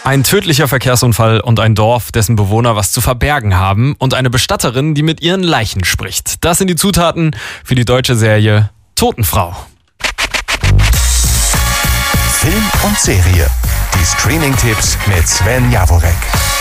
Ein tödlicher Verkehrsunfall und ein Dorf, dessen Bewohner was zu verbergen haben und eine Bestatterin, die mit ihren Leichen spricht. Das sind die Zutaten für die deutsche Serie Totenfrau. Film und Serie. Die Streaming-Tipps mit Sven Jaworek.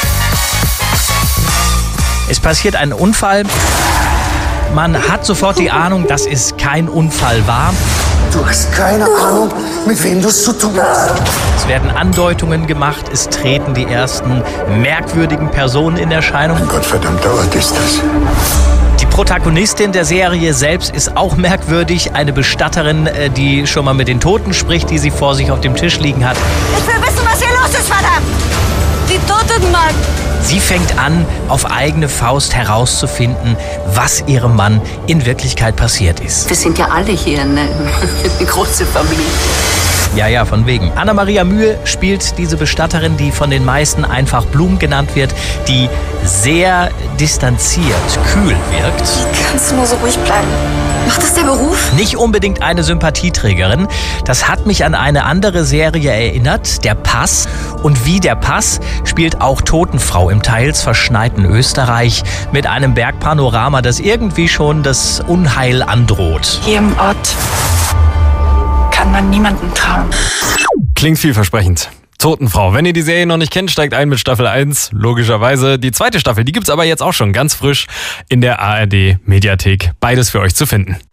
Es passiert ein Unfall. Man hat sofort die Ahnung, dass es kein Unfall war. Du hast keine Ahnung, mit wem du es zu tun hast. Es werden Andeutungen gemacht, es treten die ersten merkwürdigen Personen in Erscheinung. Gottverdammt dauert ist das. Die Protagonistin der Serie selbst ist auch merkwürdig. Eine Bestatterin, die schon mal mit den Toten spricht, die sie vor sich auf dem Tisch liegen hat. Ich will wissen, was hier los ist, verdammt! Die Toten, Mann! Sie fängt an, auf eigene Faust herauszufinden, was ihrem Mann in Wirklichkeit passiert ist. Wir sind ja alle hier eine große Familie. Ja, von wegen. Anna-Maria Mühe spielt diese Bestatterin, die von den meisten einfach Blum genannt wird, die sehr distanziert, kühl wirkt. Wie kannst du nur so ruhig bleiben? Macht das der Beruf? Nicht unbedingt eine Sympathieträgerin. Das hat mich an eine andere Serie erinnert, Der Pass. Und wie Der Pass spielt auch Totenfrau im teils verschneiten Österreich mit einem Bergpanorama, das irgendwie schon das Unheil androht. Hier im Ort kann man niemandem trauen. Klingt vielversprechend. Totenfrau. Wenn ihr die Serie noch nicht kennt, steigt ein mit Staffel 1, logischerweise. Die zweite Staffel, die gibt's aber jetzt auch schon ganz frisch in der ARD Mediathek. Beides für euch zu finden.